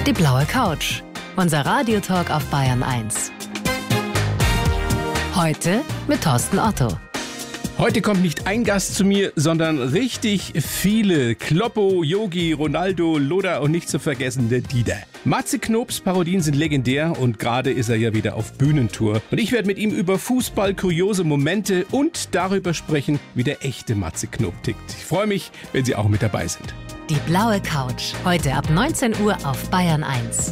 Die blaue Couch. Unser Radiotalk auf Bayern 1. Heute mit Thorsten Otto. Heute kommt nicht ein Gast zu mir, sondern richtig viele. Kloppo, Yogi, Ronaldo, Loda und nicht zu vergessen der Dieter. Matze Knobs Parodien sind legendär und gerade ist er ja wieder auf Bühnentour. Und ich werde mit ihm über Fußball, kuriose Momente und darüber sprechen, wie der echte Matze Knob tickt. Ich freue mich, wenn Sie auch mit dabei sind. Die blaue Couch. Heute ab 19 Uhr auf Bayern 1.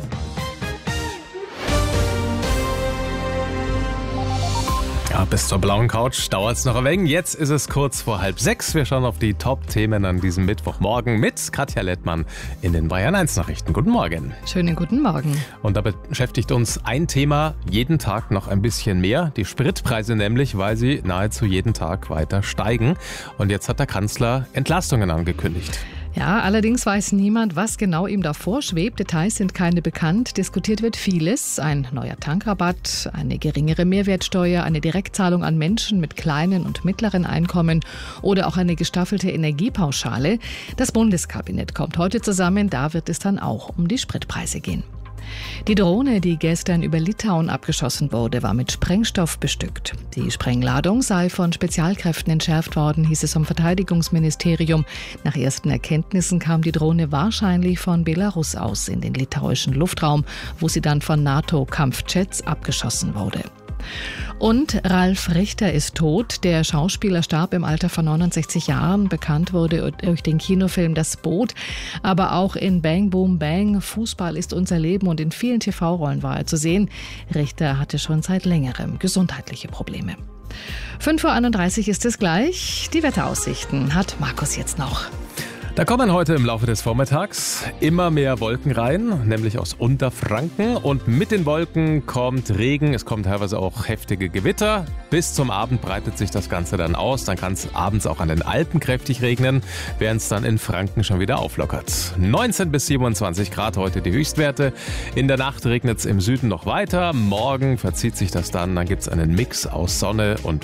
Ja, bis zur blauen Couch dauert es noch ein wenig. Jetzt ist es kurz vor 5:30. Wir schauen auf die Top-Themen an diesem Mittwochmorgen mit Katja Lettmann in den Bayern 1 Nachrichten. Guten Morgen. Schönen guten Morgen. Und da beschäftigt uns ein Thema jeden Tag noch ein bisschen mehr. Die Spritpreise nämlich, weil sie nahezu jeden Tag weiter steigen. Und jetzt hat der Kanzler Entlastungen angekündigt. Ja, allerdings weiß niemand, was genau ihm davor schwebt. Details sind keine bekannt. Diskutiert wird vieles. Ein neuer Tankrabatt, eine geringere Mehrwertsteuer, eine Direktzahlung an Menschen mit kleinen und mittleren Einkommen oder auch eine gestaffelte Energiepauschale. Das Bundeskabinett kommt heute zusammen. Da wird es dann auch um die Spritpreise gehen. Die Drohne, die gestern über Litauen abgeschossen wurde, war mit Sprengstoff bestückt. Die Sprengladung sei von Spezialkräften entschärft worden, hieß es vom Verteidigungsministerium. Nach ersten Erkenntnissen kam die Drohne wahrscheinlich von Belarus aus in den litauischen Luftraum, wo sie dann von NATO-Kampfjets abgeschossen wurde. Und Ralf Richter ist tot. Der Schauspieler starb im Alter von 69 Jahren. Bekannt wurde durch den Kinofilm Das Boot, aber auch in Bang Boom Bang, Fußball ist unser Leben und in vielen TV-Rollen war er zu sehen. Richter hatte schon seit längerem gesundheitliche Probleme. 5:31 Uhr ist es gleich. Die Wetteraussichten hat Markus jetzt noch. Da kommen heute im Laufe des Vormittags immer mehr Wolken rein, nämlich aus Unterfranken. Und mit den Wolken kommt Regen, es kommen teilweise auch heftige Gewitter. Bis zum Abend breitet sich das Ganze dann aus. Dann kann es abends auch an den Alpen kräftig regnen, während es dann in Franken schon wieder auflockert. 19 bis 27 Grad heute die Höchstwerte. In der Nacht regnet es im Süden noch weiter. Morgen verzieht sich das dann gibt es einen Mix aus Sonne und